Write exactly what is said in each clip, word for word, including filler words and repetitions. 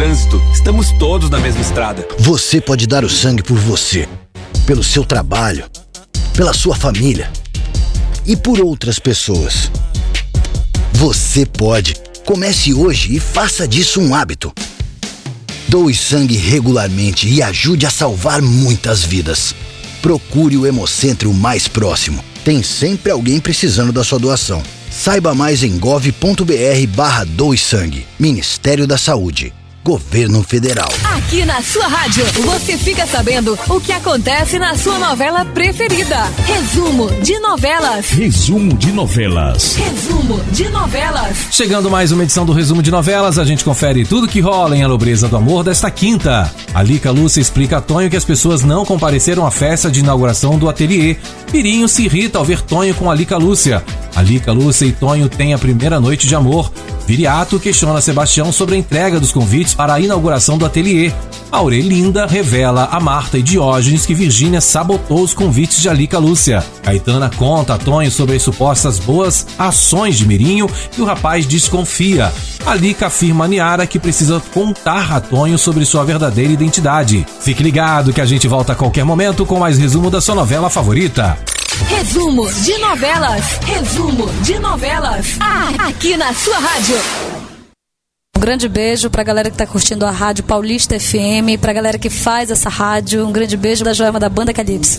trânsito. Estamos todos na mesma estrada. Você pode dar o sangue por você, pelo seu trabalho, pela sua família e por outras pessoas. Você pode. Comece hoje e faça disso um hábito. Doe sangue regularmente e ajude a salvar muitas vidas. Procure o Hemocentro mais próximo. Tem sempre alguém precisando da sua doação. Saiba mais em gov ponto br barra doe sangue. Ministério da Saúde. Governo Federal. Aqui na sua rádio, você fica sabendo o que acontece na sua novela preferida. Resumo de novelas. Resumo de novelas. Resumo de novelas. Chegando mais uma edição do Resumo de Novelas, a gente confere tudo que rola em A Nobreza do Amor desta quinta. A Lica Lúcia explica a Tonho que as pessoas não compareceram à festa de inauguração do ateliê. Pirinho se irrita ao ver Tonho com a Lica Lúcia. A Lica Lúcia e Tonho têm a primeira noite de amor. Viriato questiona Sebastião sobre a entrega dos convites para a inauguração do ateliê. Aurelinda revela a Marta e Diógenes que Virgínia sabotou os convites de Alica Lúcia. Caetana conta a Tonho sobre as supostas boas ações de Mirinho e o rapaz desconfia. Alica afirma a Niara que precisa contar a Tonho sobre sua verdadeira identidade. Fique ligado que a gente volta a qualquer momento com mais resumo da sua novela favorita. Resumo de novelas. Resumo de novelas. Ah, aqui na sua rádio. Um grande beijo pra galera que tá curtindo a Rádio Paulista F M, pra galera que faz essa rádio. Um grande beijo da Joelma da Banda Calypso.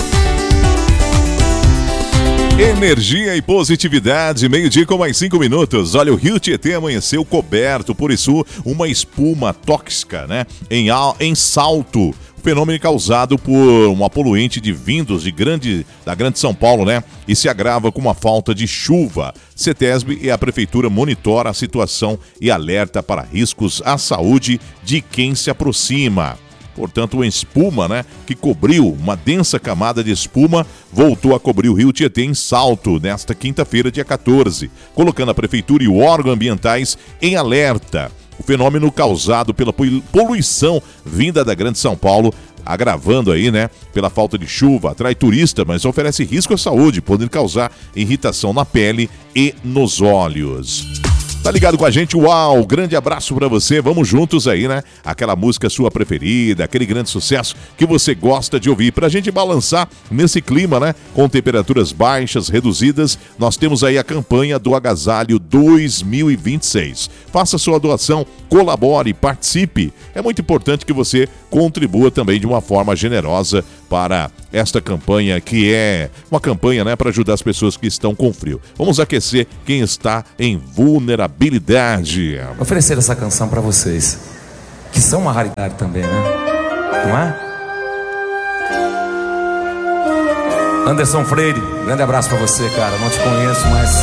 Energia e positividade, meio-dia com mais cinco minutos. Olha, o Rio Tietê amanheceu coberto, por isso, uma espuma tóxica, né? Em, em Salto. Fenômeno causado por uma poluente de vindos de grande, da Grande São Paulo, né? E se agrava com uma falta de chuva. CETESB e a Prefeitura monitora a situação e alerta para riscos à saúde de quem se aproxima. Portanto, uma espuma, né, que cobriu, uma densa camada de espuma, voltou a cobrir o Rio Tietê em Salto, nesta quinta-feira, dia quatorze, colocando a Prefeitura e o órgão ambientais em alerta. O fenômeno causado pela poluição vinda da Grande São Paulo, agravando aí, né, pela falta de chuva, atrai turista, mas oferece risco à saúde, podendo causar irritação na pele e nos olhos. Tá ligado com a gente? Uau! Grande abraço pra você. Vamos juntos aí, né? Aquela música sua preferida, aquele grande sucesso que você gosta de ouvir. Pra gente balançar nesse clima, né? Com temperaturas baixas, reduzidas, nós temos aí a campanha do Agasalho dois mil e vinte e seis. Faça sua doação, colabore, participe. É muito importante que você contribua também de uma forma generosa para esta campanha, que é uma campanha, né, para ajudar as pessoas que estão com frio. Vamos aquecer quem está em vulnerabilidade. Oferecer essa canção para vocês, que são uma raridade também, né? Não é? Anderson Freire, grande abraço para você, cara. Não te conheço, mas